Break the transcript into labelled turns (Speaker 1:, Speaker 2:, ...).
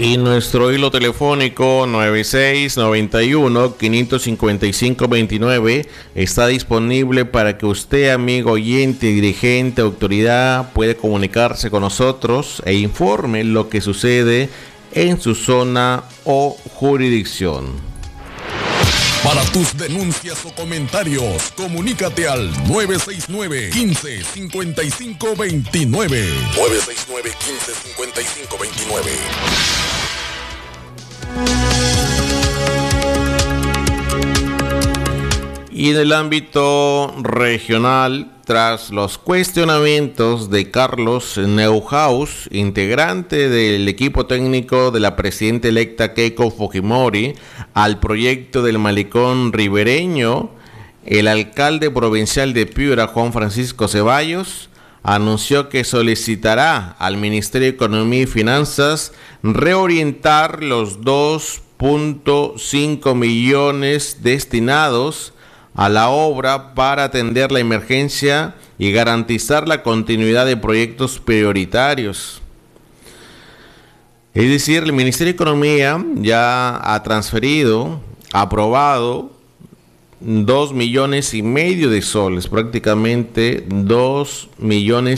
Speaker 1: Y nuestro hilo telefónico 9691-555-29 está disponible para que usted, amigo oyente, dirigente, autoridad, pueda comunicarse con nosotros e informe lo que sucede en su zona o jurisdicción.
Speaker 2: Para tus denuncias o comentarios, comunícate al 969-155529. 969-155529.
Speaker 1: Y en el ámbito regional, tras los cuestionamientos de Carlos Neuhaus, integrante del equipo técnico de la presidenta electa Keiko Fujimori, al proyecto del malecón ribereño, el alcalde provincial de Piura, Juan Francisco Ceballos, anunció que solicitará al Ministerio de Economía y Finanzas reorientar los 2.5 millones destinados a la obra para atender la emergencia y garantizar la continuidad de proyectos prioritarios. Es decir, el Ministerio de Economía ya ha aprobado 2,5 millones de soles, prácticamente 2,5 millones